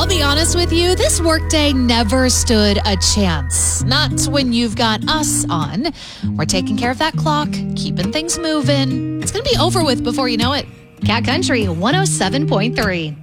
I'll be honest with you, this workday never stood a chance. Not when you've got us on. We're taking care of that clock, keeping things moving. It's going to be over with before you know it. Cat Country 107.3.